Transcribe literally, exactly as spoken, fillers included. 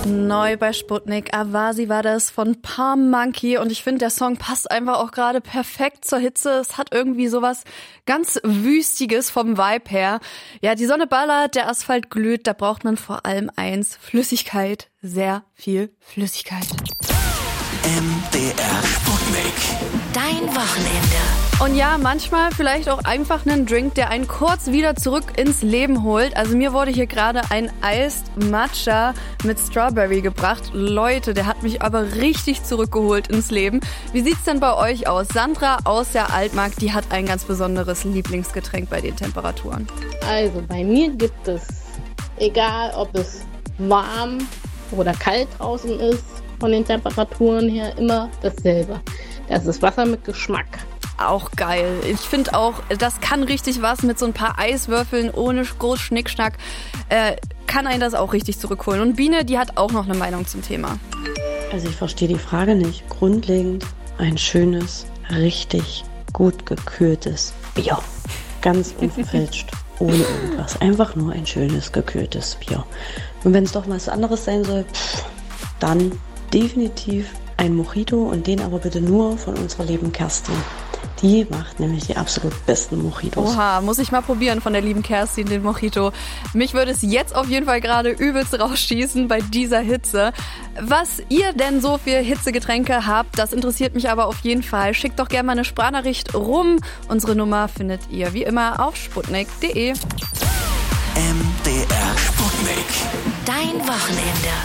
Neu bei Sputnik, Avasi war das von Palm Monkey und ich finde, der Song passt einfach auch gerade perfekt zur Hitze. Es hat irgendwie sowas ganz Wüstiges vom Vibe her. Ja, die Sonne ballert, der Asphalt glüht, da braucht man vor allem eins, Flüssigkeit, sehr viel Flüssigkeit. M D R Sputnik. Dein Wochenende. Und ja, manchmal vielleicht auch einfach einen Drink, der einen kurz wieder zurück ins Leben holt. Also mir wurde hier gerade ein Iced Matcha mit Strawberry gebracht. Leute, der hat mich aber richtig zurückgeholt ins Leben. Wie sieht's denn bei euch aus? Sandra aus der Altmark, die hat ein ganz besonderes Lieblingsgetränk bei den Temperaturen. Also bei mir gibt es, egal ob es warm oder kalt draußen ist, von den Temperaturen her immer dasselbe. Das ist Wasser mit Geschmack. Auch geil. Ich finde auch, das kann richtig was mit so ein paar Eiswürfeln ohne groß Schnickschnack. Äh, kann einen das auch richtig zurückholen. Und Biene, die hat auch noch eine Meinung zum Thema. Also ich verstehe die Frage nicht. Grundlegend ein schönes, richtig gut gekühltes Bier. Ganz unverfälscht. Ohne irgendwas. Einfach nur ein schönes, gekühltes Bier. Und wenn es doch was anderes sein soll, pff, dann definitiv ein Mojito und den aber bitte nur von unserer lieben Kerstin. Die macht nämlich die absolut besten Mojitos. Oha, muss ich mal probieren von der lieben Kerstin, den Mojito. Mich würde es jetzt auf jeden Fall gerade übelst rausschießen bei dieser Hitze. Was ihr denn so für Hitzegetränke habt, das interessiert mich aber auf jeden Fall. Schickt doch gerne mal eine Sprachnachricht rum. Unsere Nummer findet ihr wie immer auf sputnik punkt de. M D R Sputnik. Dein Wochenende.